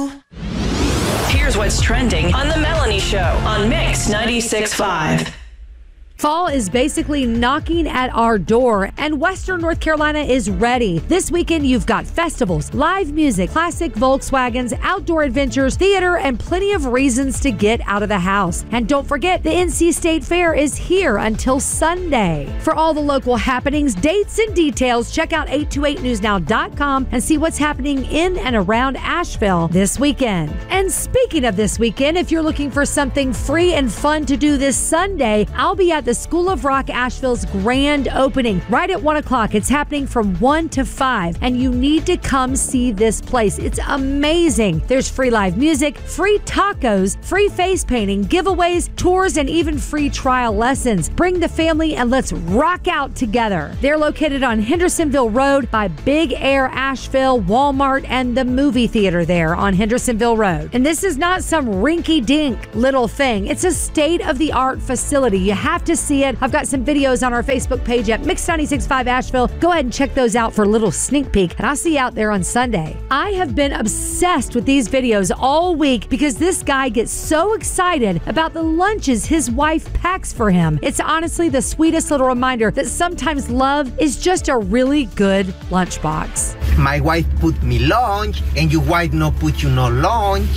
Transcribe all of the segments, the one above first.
Here's what's trending on The Melanie Show on Mix 96.5. Fall is basically knocking at our door, and Western North Carolina is ready. This weekend, you've got festivals, live music, classic Volkswagens, outdoor adventures, theater, and plenty of reasons to get out of the house. And don't forget, the NC State Fair is here until Sunday. For all the local happenings, dates, and details, check out 828newsnow.com and see what's happening in and around Asheville this weekend. And speaking of this weekend, if you're looking for something free and fun to do this Sunday, I'll be at the School of Rock Asheville's grand opening right at 1 o'clock. It's happening from 1 to 5, and you need to come see this place. It's amazing. There's free live music, free tacos, free face painting, giveaways, tours, and even free trial lessons. Bring the family and let's rock out together. They're located on Hendersonville Road by Big Air Asheville, Walmart, and the movie theater there on Hendersonville Road. And this is not some rinky-dink little thing. It's a state-of-the-art facility. You have to see it. I've got some videos on our Facebook page at Mix 96.5 Asheville. Go ahead and check those out for a little sneak peek, and I'll see you out there on Sunday. I have been obsessed with these videos all week because this guy gets so excited about the lunches his wife packs for him. It's honestly the sweetest little reminder that sometimes love is just a really good lunchbox. My wife put me lunch, and your wife no put you no lunch.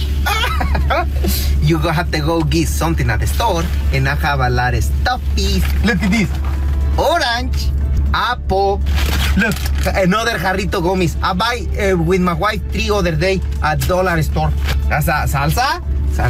You gonna have to go get something at the store, and I have a lot of stuffies. Look at this. Orange, apple. Look, another jarrito gummies. I buy with my wife 3 other day at dollar store. That's a salsa.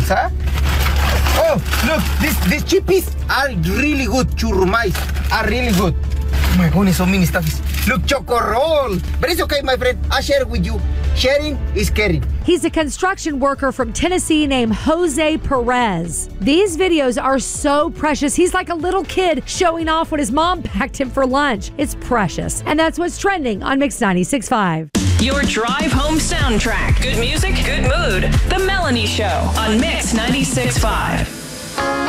Oh, look, these chippies are really good. Churrumais are really good. Oh my goodness, so many stuffies. Look, choco roll. But it's okay, my friend. I'll share it with you. Sharing is caring. He's a construction worker from Tennessee named Jose Perez. These videos are so precious. He's like a little kid showing off what his mom packed him for lunch. It's precious. And that's what's trending on Mix 96.5. Your drive home soundtrack. Good music, good mood. The Melanie Show on Mix 96.5.